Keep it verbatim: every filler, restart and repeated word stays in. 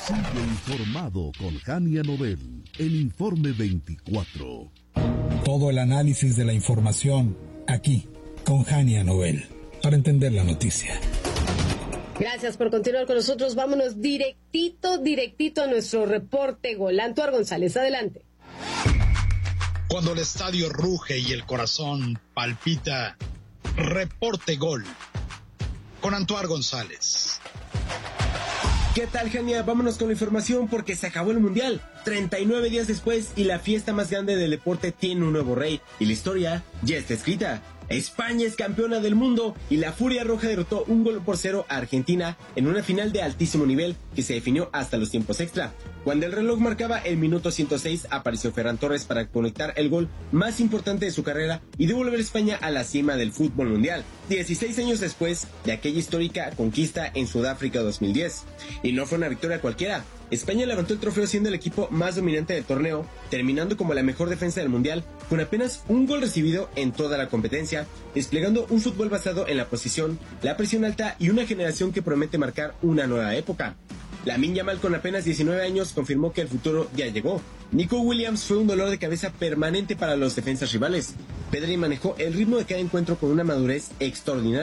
Sigue informado con Jania Nobel, el Informe veinticuatro. Todo el análisis de la información aquí, con Jania Nobel, para entender la noticia. Gracias por continuar con nosotros. Vámonos directito, directito a nuestro reporte Gol. Antuar González, adelante. Cuando el estadio ruge y el corazón palpita, reporte Gol con Antuar González. ¿Qué tal, Jania? Vámonos con la información porque se acabó el Mundial. treinta y nueve días después y la fiesta más grande del deporte tiene un nuevo rey. Y la historia ya está escrita. España es campeona del mundo y la Furia Roja derrotó un gol por cero a Argentina en una final de altísimo nivel que se definió hasta los tiempos extra. Cuando el reloj marcaba el minuto ciento seis, apareció Ferran Torres para conectar el gol más importante de su carrera y devolver a España a la cima del fútbol mundial, dieciséis años después de aquella histórica conquista en Sudáfrica dos mil diez. Y no fue una victoria cualquiera. España levantó el trofeo siendo el equipo más dominante del torneo, terminando como la mejor defensa del mundial, con apenas un gol recibido en toda la competencia, desplegando un fútbol basado en la posición, la presión alta y una generación que promete marcar una nueva época. Lamine Yamal, con apenas diecinueve años, confirmó que el futuro ya llegó. Nico Williams fue un dolor de cabeza permanente para los defensas rivales. Pedri manejó el ritmo de cada encuentro con una madurez extraordinaria.